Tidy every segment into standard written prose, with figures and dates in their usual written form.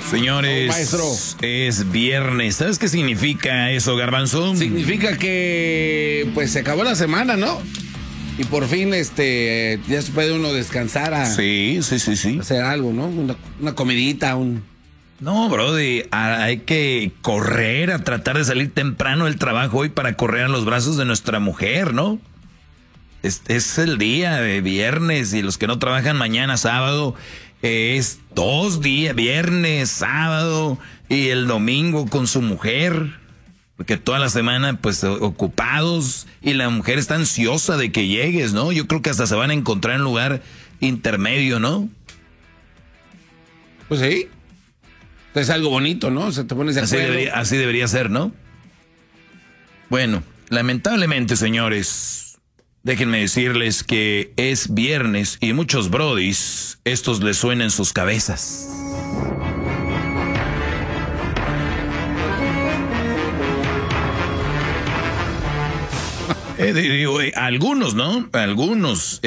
Señores, maestro, es viernes. ¿Sabes qué significa eso, Garbanzo? Significa que pues se acabó la semana, ¿no? Y por fin ya se puede uno descansar a Sí. hacer algo, ¿no? Una comidita, No, brody, hay que correr a tratar de salir temprano del trabajo hoy para correr a los brazos de nuestra mujer, ¿no? Es el día de viernes y los que no trabajan mañana, sábado, es 2 días, viernes, sábado y el domingo con su mujer. Porque toda la semana, pues, ocupados y la mujer está ansiosa de que llegues, ¿no? Yo creo que hasta se van a encontrar en un lugar intermedio, ¿no? Pues sí. Es algo bonito, ¿no? O sea, te pones de acuerdo. Así debería ser, ¿no? Bueno, lamentablemente, señores, déjenme decirles que es viernes y muchos brodis, estos les suenan en sus cabezas. Algunos, ¿no? Algunos.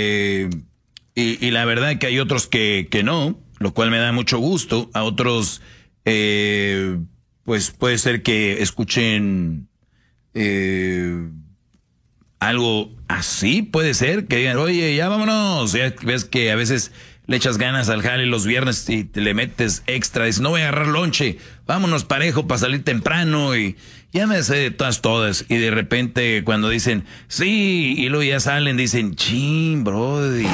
Y la verdad que hay otros que no, lo cual me da mucho gusto. A otros, pues puede ser que escuchen algo así, puede ser, que digan, oye, ya vámonos. Ya ves que a veces le echas ganas al jale los viernes y te le metes extra, dices, no voy a agarrar lonche, vámonos parejo para salir temprano y ya me sé de todas. Y de repente cuando dicen, sí, y luego ya salen, dicen, chin, brody.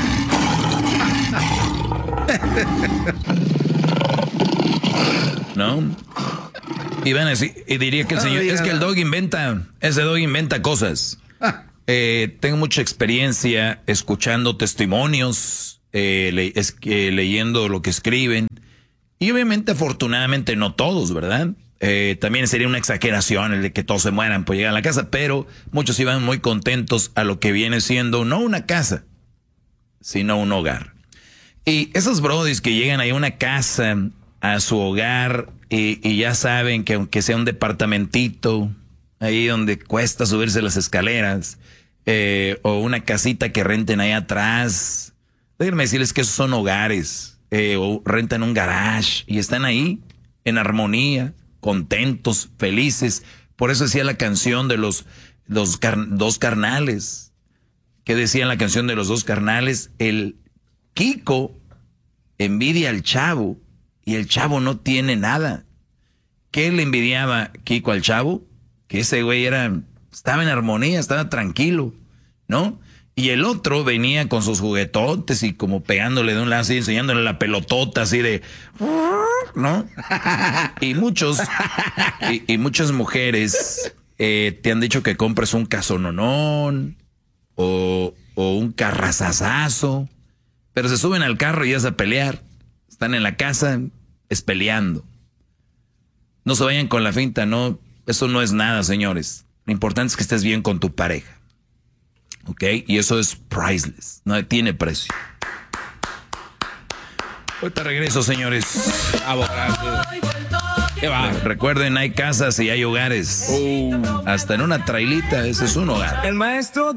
¿No? Y van a decir, y diría que el señor, es que el dog ese dog inventa cosas. Tengo mucha experiencia escuchando testimonios, leyendo lo que escriben. Y obviamente, afortunadamente, no todos, ¿verdad? También sería una exageración el de que todos se mueran por llegar a la casa, pero muchos iban muy contentos a lo que viene siendo no una casa, sino un hogar. Y esos brodis que llegan ahí a una casa, a su hogar, y ya saben que aunque sea un departamentito, ahí donde cuesta subirse las escaleras, o una casita que renten ahí atrás, déjenme decirles que esos son hogares, o rentan un garage, y están ahí en armonía, contentos, felices. Por eso decía la canción de los dos carnales. ¿Qué decía la canción de los dos carnales? El Kiko envidia al chavo y el chavo no tiene nada. ¿Qué le envidiaba Kiko al chavo? Que ese güey estaba en armonía, estaba tranquilo, ¿no? Y el otro venía con sus juguetotes y como pegándole de un lado así, enseñándole la pelotota así de, ¿no? Y muchas mujeres te han dicho que compres un casononón o un carrazazazo, pero se suben al carro y ya es a pelear. Están en la casa peleando. No se vayan con la finta, no. Eso no es nada, señores. Lo importante es que estés bien con tu pareja. ¿Ok? Y eso es priceless. No tiene precio. Ahorita regreso, señores. ¿Qué va? Recuerden, hay casas y hay hogares. Hasta en una trailita, ese es un hogar. El maestro